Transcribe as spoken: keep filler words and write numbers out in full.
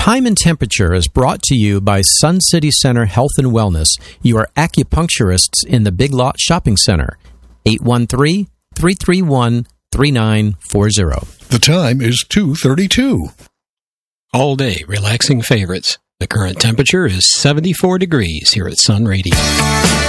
Time and Temperature is brought to you by Sun City Center Health and Wellness, your acupuncturists in the Big Lot Shopping Center. eight one three, three three one, three nine four zero. The time is two thirty-two. All day relaxing favorites. The current temperature is seventy-four degrees here at Sun Radio.